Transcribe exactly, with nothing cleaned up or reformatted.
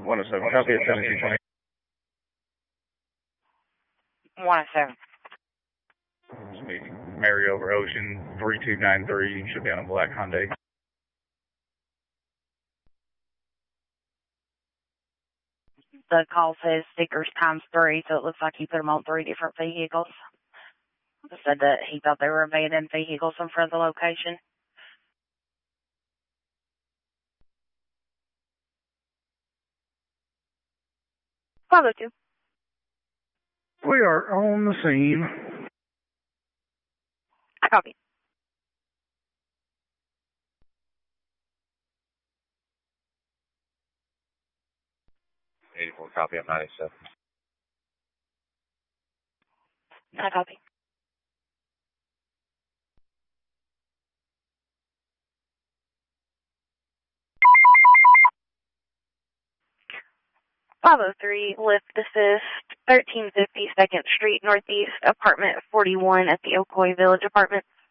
one oh seven, copy at seventeen twenty. one oh seven. Mary over Ocean, three two nine three, should be on a black Hyundai. The call says stickers times three, so it looks like he put them on three different vehicles. Said that he thought they were abandoned vehicles in front of the location. five oh two. We are on the scene. I copy. eighty-four, copy at ninety-seven. I copy. five oh three, lift assist, thirteen fifty second Street Northeast, apartment forty-one at the Ocoee Village Apartments.